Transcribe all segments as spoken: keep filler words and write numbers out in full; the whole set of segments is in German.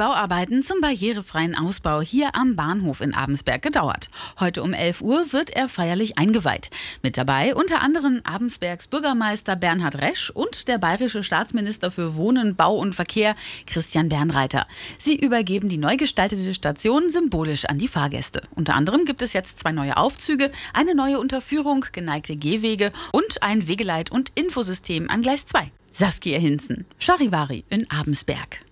Bauarbeiten zum barrierefreien Ausbau hier am Bahnhof in Abensberg gedauert. Heute um elf Uhr wird er feierlich eingeweiht. Mit dabei unter anderem Abensbergs Bürgermeister Bernhard Resch und der bayerische Staatsminister für Wohnen, Bau und Verkehr Christian Bernreiter. Sie übergeben die neu gestaltete Station symbolisch an die Fahrgäste. Unter anderem gibt es jetzt zwei neue Aufzüge, eine neue Unterführung, geneigte Gehwege und ein Wegeleit- und Infosystem an Gleis zwei. Saskia Hinzen, Charivari in Abensberg.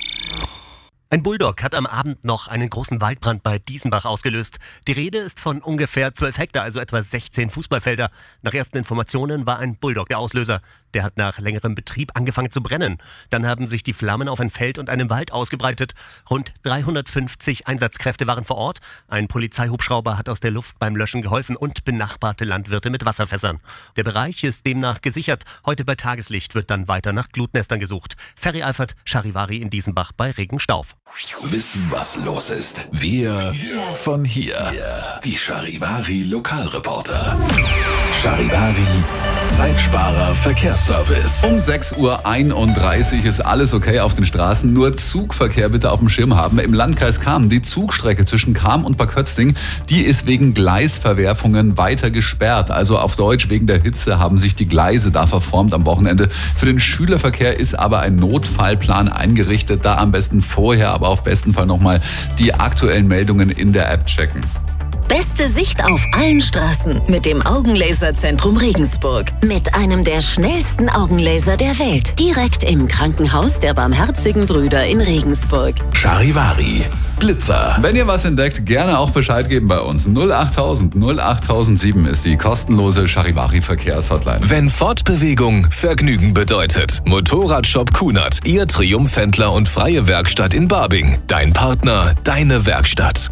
Ein Bulldog hat am Abend noch einen großen Waldbrand bei Diesenbach ausgelöst. Die Rede ist von ungefähr zwölf Hektar, also etwa sechzehn Fußballfelder. Nach ersten Informationen war ein Bulldog der Auslöser. Der hat nach längerem Betrieb angefangen zu brennen. Dann haben sich die Flammen auf ein Feld und einen Wald ausgebreitet. Rund dreihundertfünfzig Einsatzkräfte waren vor Ort. Ein Polizeihubschrauber hat aus der Luft beim Löschen geholfen und benachbarte Landwirte mit Wasserfässern. Der Bereich ist demnach gesichert. Heute bei Tageslicht wird dann weiter nach Glutnestern gesucht. Ferry Alfert, Charivari in Diesenbach bei Regenstauf. Wissen, was los ist. Wir von hier. Die Charivari Lokalreporter. Charivari Zeitsparer Verkehrsservice. Um sechs Uhr einunddreißig ist alles okay auf den Straßen. Nur Zugverkehr bitte auf dem Schirm haben. Im Landkreis Cham, die Zugstrecke zwischen Cham und Bad Kötzting, die ist wegen Gleisverwerfungen weiter gesperrt. Also auf Deutsch, wegen der Hitze haben sich die Gleise da verformt am Wochenende. Für den Schülerverkehr ist aber ein Notfallplan eingerichtet. Da am besten vorher, aber auf besten Fall nochmal die aktuellen Meldungen in der App checken. Beste Sicht auf allen Straßen mit dem Augenlaserzentrum Regensburg. Mit einem der schnellsten Augenlaser der Welt. Direkt im Krankenhaus der Barmherzigen Brüder in Regensburg. Charivari Blitzer. Wenn ihr was entdeckt, gerne auch Bescheid geben bei uns. null achttausend null achttausendsieben ist die kostenlose Charivari Verkehrshotline. Wenn Fortbewegung Vergnügen bedeutet. Motorradshop Kunert, Ihr Triumphhändler und freie Werkstatt in Barbing. Dein Partner, deine Werkstatt.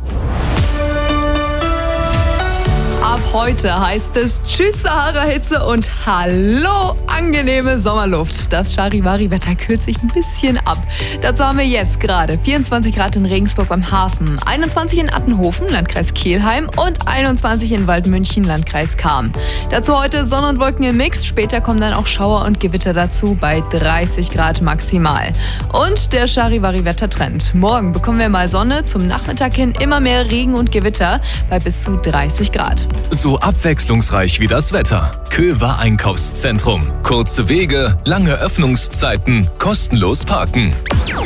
Ab heute heißt es Tschüss Sahara-Hitze und Hallo angenehme Sommerluft. Das Charivari-Wetter kühlt sich ein bisschen ab. Dazu haben wir jetzt gerade vierundzwanzig Grad in Regensburg beim Hafen, einundzwanzig in Attenhofen, Landkreis Kelheim und einundzwanzig in Waldmünchen, Landkreis Cham. Dazu heute Sonne und Wolken im Mix, später kommen dann auch Schauer und Gewitter dazu bei dreißig Grad maximal. Und der Charivari-Wettertrend. Morgen bekommen wir mal Sonne, zum Nachmittag hin immer mehr Regen und Gewitter bei bis zu dreißig Grad. So abwechslungsreich wie das Wetter. Köver Einkaufszentrum. Kurze Wege, lange Öffnungszeiten, kostenlos parken.